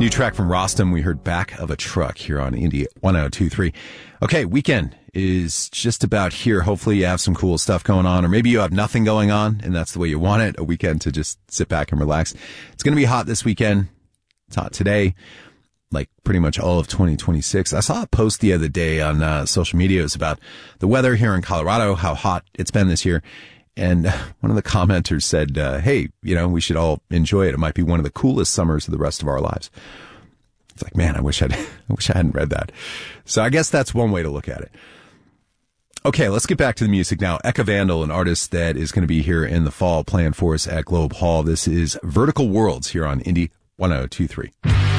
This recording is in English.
New track from Rostam. We heard Back of a Truck here on Indie 1023. Okay, weekend is just about here. Hopefully you have some cool stuff going on, or maybe you have nothing going on and that's the way you want it, a weekend to just sit back and relax. It's going to be hot this weekend. It's hot today, like pretty much all of 2026. I saw a post the other day on social media. It was about the weather here in Colorado, how hot it's been this year. And one of the commenters said, hey, we should all enjoy it. It might be one of the coolest summers of the rest of our lives. It's like, man, I wish I hadn't read that. So I guess that's one way to look at it. Okay, let's get back to the music now. Eka Vandal, an artist that is going to be here in the fall playing for us at Globe Hall. This is Vertical Worlds here on Indie 1023.